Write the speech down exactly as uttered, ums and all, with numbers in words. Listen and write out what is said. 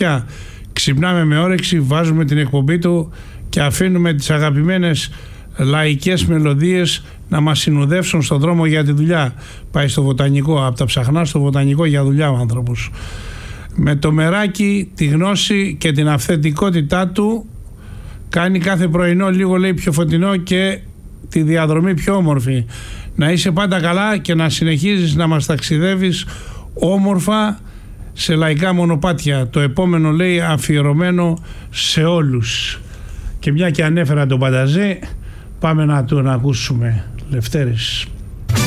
βαθιά. Ξυπνάμε με όρεξη, βάζουμε την εκπομπή του και αφήνουμε τις αγαπημένες λαϊκές μελωδίες να μας συνοδεύσουν στον δρόμο για τη δουλειά. Πάει στο βοτανικό, από τα ψαχνά στο βοτανικό για δουλειά ο άνθρωπος. Με το μεράκι, τη γνώση και την αυθεντικότητά του κάνει κάθε πρωινό λίγο λέει πιο φωτεινό και τη διαδρομή πιο όμορφη. Να είσαι πάντα καλά και να συνεχίζεις να μας ταξιδεύεις όμορφα σε λαϊκά μονοπάτια. Το επόμενο λέει αφιερωμένο σε όλους. Και μια και ανέφερα τον Πανταζέ, πάμε να τον ακούσουμε. Λευτέρης.